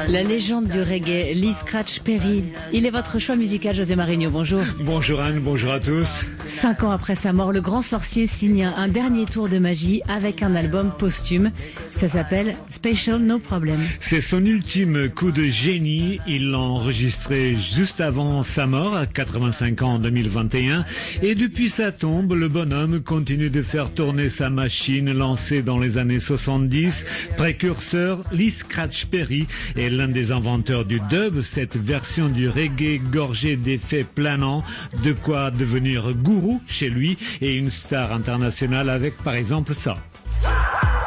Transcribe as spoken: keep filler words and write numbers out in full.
La légende du reggae, Lee Scratch Perry. Il est votre choix musical, José Marinho. Bonjour. Bonjour Anne, bonjour à tous. Cinq ans après sa mort, le grand sorcier signe un dernier tour de magie avec un album posthume. Ça s'appelle Special No Problem. C'est son ultime coup de génie. Il l'a enregistré juste avant sa mort, à quatre-vingt-cinq ans en deux mille vingt et un. Et depuis sa tombe, le bonhomme continue de faire tourner sa machine lancée dans les années soixante-dix. Précurseur, Lee Scratch Perry est l'un des inventeurs du dub, cette version du reggae gorgée d'effets planants, de quoi devenir gourou chez lui et une star internationale avec par exemple ça.